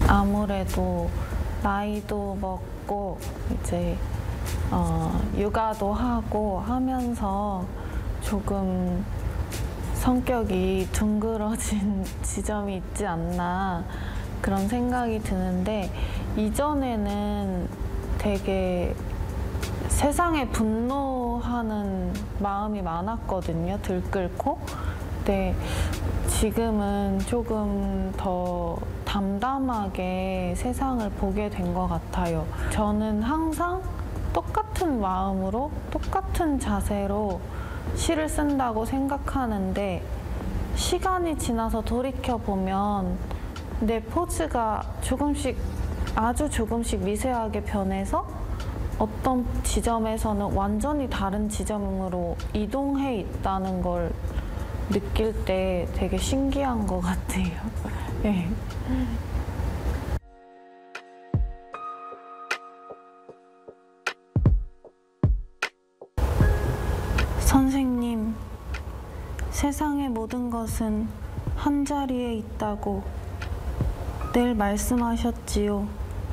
아무래도 나이도 먹고 이제 육아도 하고 하면서 조금 성격이 둥그러진 지점이 있지 않나 그런 생각이 드는데, 이전에는 되게 세상에 분노하는 마음이 많았거든요. 들끓고. 근데 지금은 조금 더 담담하게 세상을 보게 된 것 같아요. 저는 항상 똑같은 마음으로 똑같은 자세로 시를 쓴다고 생각하는데, 시간이 지나서 돌이켜보면 내 포즈가 조금씩, 아주 조금씩 미세하게 변해서 어떤 지점에서는 완전히 다른 지점으로 이동해 있다는 걸 느낄 때 되게 신기한 것 같아요. 네. 선생님, 세상의 모든 것은 한자리에 있다고 늘 말씀하셨지요.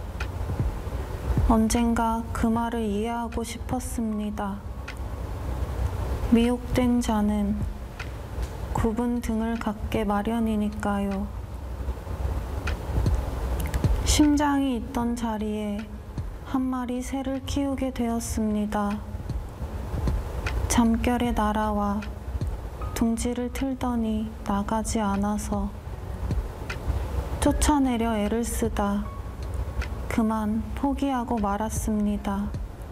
언젠가 그 말을 이해하고 싶었습니다. 미혹된 자는 굽은 등을 갖게 마련이니까요. 심장이 있던 자리에 한 마리 새를 키우게 되었습니다. 잠결에 날아와 둥지를 틀더니 나가지 않아서 쫓아내려 애를 쓰다 그만 포기하고 말았습니다.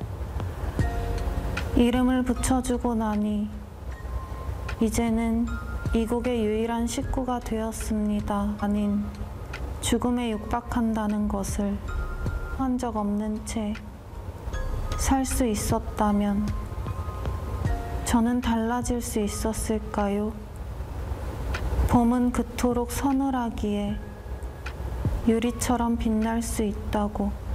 이름을 붙여주고 나니 이제는 이국의 유일한 식구가 되었습니다. 아닌 죽음에 육박한다는 것을 한 적 없는 채 살 수 있었다면 저는 달라질 수 있었을까요? 봄은 그토록 서늘하기에 유리처럼 빛날 수 있다고